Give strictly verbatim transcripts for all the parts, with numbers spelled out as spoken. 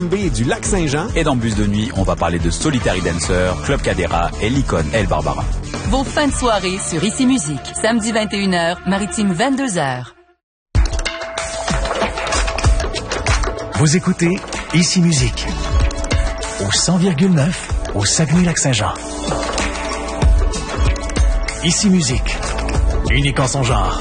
B du Lac-Saint-Jean. Et dans Bus de nuit, on va parler de Solitary Dancer, Club Cadera et l'icône El Barbara. Vos fins de soirée sur Ici Musique. Samedi vingt et une heures, Maritime vingt-deux heures. Vous écoutez Ici Musique au cent virgule neuf au Saguenay-Lac-Saint-Jean. Ici Musique, unique en son genre.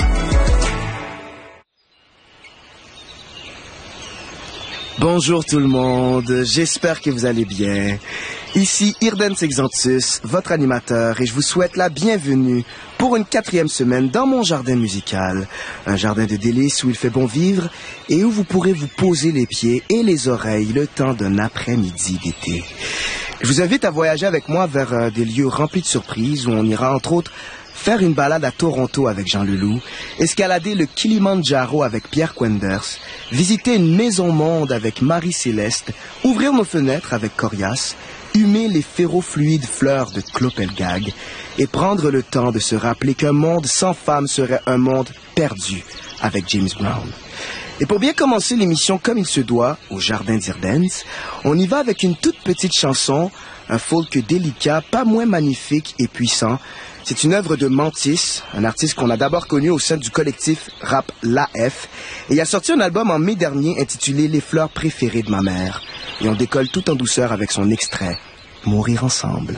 Bonjour tout le monde, j'espère que vous allez bien. Ici Irden Sexantus, votre animateur, et je vous souhaite la bienvenue pour une quatrième semaine dans mon jardin musical. Un jardin de délices où il fait bon vivre et où vous pourrez vous poser les pieds et les oreilles le temps d'un après-midi d'été. Je vous invite à voyager avec moi vers euh, des lieux remplis de surprises où on ira entre autres faire une balade à Toronto avec Jean Leloup, escalader le Kilimandjaro avec Pierre Quenders, visiter une maison monde avec Marie-Céleste, ouvrir nos fenêtres avec Corias, humer les ferrofluides fleurs de Clopelgag et prendre le temps de se rappeler qu'un monde sans femmes serait un monde perdu avec James Brown. Et pour bien commencer l'émission comme il se doit, au Jardin d'Irdens, on y va avec une toute petite chanson, un folk délicat, pas moins magnifique et puissant. C'est une œuvre de Mantis, un artiste qu'on a d'abord connu au sein du collectif rap l'A F, et il a sorti un album en mai dernier intitulé « Les fleurs préférées de ma mère ». Et on décolle tout en douceur avec son extrait « Mourir ensemble ».